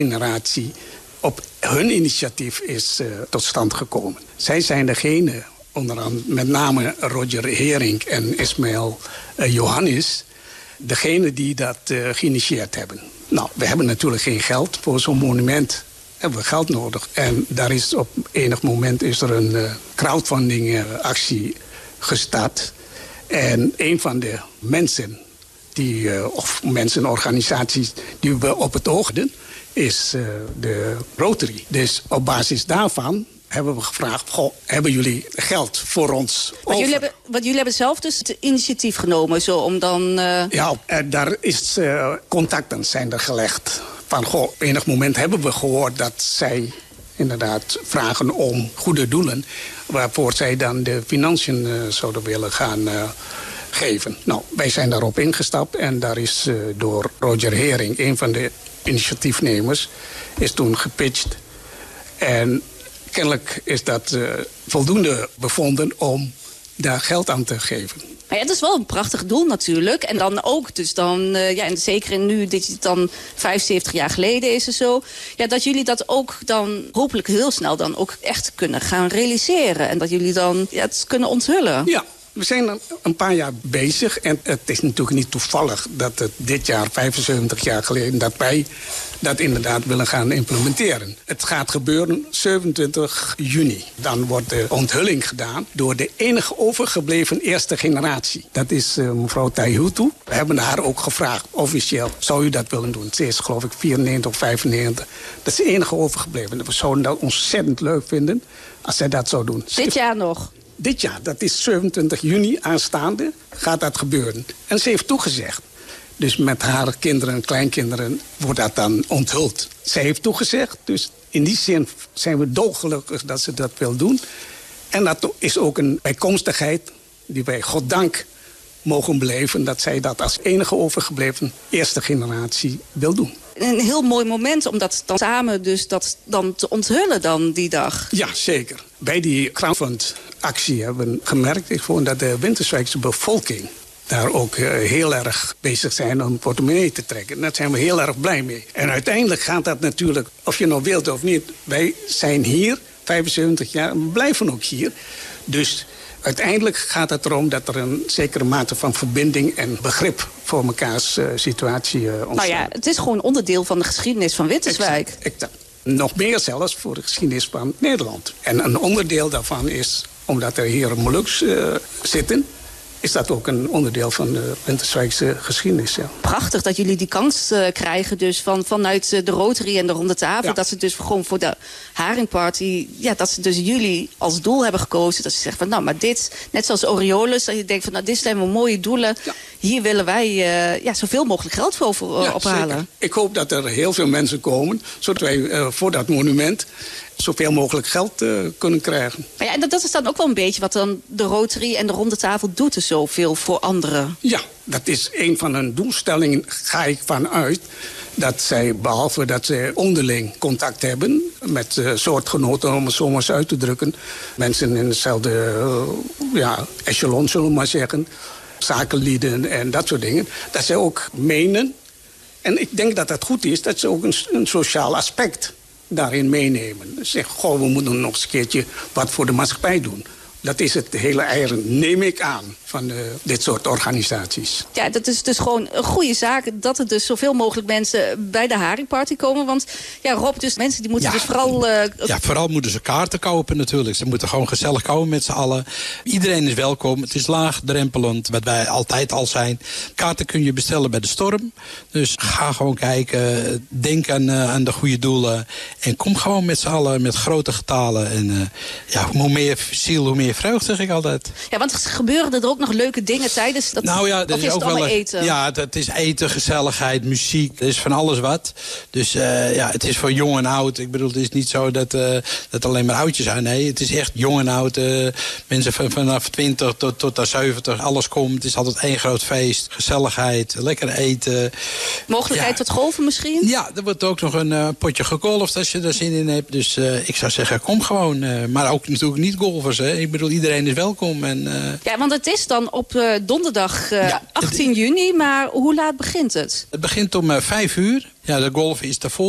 generatie op hun initiatief is tot stand gekomen. Zij zijn degene, onder andere met name Roger Hering en Ismaël Johannes, degene die dat geïnitieerd hebben. Nou, we hebben natuurlijk geen geld voor zo'n monument. Hebben we geld nodig. En daar is op enig moment is er een crowdfunding actie gestart. En een van de mensen of mensenorganisaties die we op het oog hadden, is de Rotary. Dus op basis daarvan hebben we gevraagd, hebben jullie geld voor ons over? Jullie hebben zelf dus het initiatief genomen, zo om dan... Ja, daar is contacten zijn er gelegd. Van, enig moment hebben we gehoord dat zij inderdaad vragen om goede doelen, waarvoor zij dan de financiën zouden willen gaan geven. Nou, wij zijn daarop ingestapt en daar is door Roger Hering, een van de initiatiefnemers, is toen gepitcht. En kennelijk is dat voldoende bevonden om daar geld aan te geven. Maar ja, het is wel een prachtig doel natuurlijk. En dan ook, dus dan, en zeker nu, dit het dan 75 jaar geleden is en zo. Ja, dat jullie dat ook dan hopelijk heel snel dan ook echt kunnen gaan realiseren. En dat jullie dan het kunnen onthullen. Ja. We zijn een paar jaar bezig en het is natuurlijk niet toevallig dat het dit jaar, 75 jaar geleden, dat wij dat inderdaad willen gaan implementeren. Het gaat gebeuren 27 juni. Dan wordt de onthulling gedaan door de enige overgebleven eerste generatie. Dat is mevrouw Taihutu. We hebben haar ook gevraagd, officieel, zou u dat willen doen? Ze is geloof ik 94 of 95. Dat is de enige overgebleven. We zouden dat ontzettend leuk vinden als zij dat zou doen. Dit jaar nog? Dit jaar, dat is 27 juni aanstaande, gaat dat gebeuren. En ze heeft toegezegd. Dus met haar kinderen en kleinkinderen wordt dat dan onthuld. Zij heeft toegezegd, dus in die zin zijn we dolgelukkig dat ze dat wil doen. En dat is ook een bijkomstigheid die wij goddank mogen beleven, dat zij dat als enige overgebleven eerste generatie wil doen. Een heel mooi moment om dat dan samen dus dat dan te onthullen dan die dag. Ja, zeker. Bij die crowdfund-actie hebben we gemerkt dat de Winterswijkse bevolking daar ook heel erg bezig zijn om portemonnee te trekken. Daar zijn we heel erg blij mee. En uiteindelijk gaat dat natuurlijk, of je nou wilt of niet, wij zijn hier 75 jaar en we blijven ook hier. Dus uiteindelijk gaat het erom dat er een zekere mate van verbinding en begrip voor mekaars situatie ontstaat. Nou ja, het is gewoon onderdeel van de geschiedenis van Winterswijk. Exact. Nog meer zelfs voor de geschiedenis van Nederland. En een onderdeel daarvan is, omdat er hier Moluks zitten, is dat ook een onderdeel van de Winterswijkse geschiedenis. Ja. Prachtig dat jullie die kans krijgen dus vanuit de Rotary en de Ronde Tafel. Ja. Dat ze dus gewoon voor de Haringparty, ja, dat ze dus jullie als doel hebben gekozen. Dat ze zeggen van, nou, maar dit, net zoals Orioles, dat je denkt van, nou, dit zijn wel mooie doelen. Ja. Hier willen wij zoveel mogelijk geld voor ophalen. Zeker. Ik hoop dat er heel veel mensen komen, zodat wij voor dat monument zoveel mogelijk geld kunnen krijgen. Maar ja, en dat is dan ook wel een beetje wat dan de Rotary en de Ronde Tafel doet er zoveel voor anderen. Ja, dat is een van hun doelstellingen, ga ik vanuit, dat zij, behalve dat ze onderling contact hebben met soortgenoten, om het zo maar eens uit te drukken, mensen in hetzelfde echelon, zullen we maar zeggen, zakenlieden en dat soort dingen, dat zij ook menen, en ik denk dat dat goed is, dat ze ook een sociaal aspect daarin meenemen. Zeg, we moeten nog eens een keertje wat voor de maatschappij doen. Dat is het hele eieren, neem ik aan, van dit soort organisaties. Ja, dat is dus gewoon een goede zaak dat er dus zoveel mogelijk mensen bij de Haringparty komen. Want ja, Rob, dus mensen die moeten dus vooral... vooral moeten ze kaarten kopen natuurlijk. Ze moeten gewoon gezellig komen met z'n allen. Iedereen is welkom. Het is laagdrempelend, wat wij altijd al zijn. Kaarten kun je bestellen bij de Storm. Dus ga gewoon kijken, denk aan de goede doelen. En kom gewoon met z'n allen met grote getalen. En hoe meer ziel, hoe meer vreugde, zeg ik altijd. Ja, want gebeuren er ook nog leuke dingen tijdens dat? Nou ja, dat is ook wel eten. Ja, het is eten, gezelligheid, muziek. Het is van alles wat. Dus het is voor jong en oud. Ik bedoel, het is niet zo dat alleen maar oudjes zijn. Nee, het is echt jong en oud. Mensen vanaf 20 tot aan 70. Alles komt. Het is altijd één groot feest. Gezelligheid, lekker eten. Mogelijkheid tot golven misschien? Ja, er wordt ook nog een potje gegolfd als je er zin in hebt. Dus ik zou zeggen, kom gewoon. Maar ook natuurlijk niet golfers, hè. Ik bedoel, iedereen is welkom. En, ja, want het is dan op donderdag 18 juni. Maar hoe laat begint het? Het begint om 5 uur. Ja, de golf is daarvoor.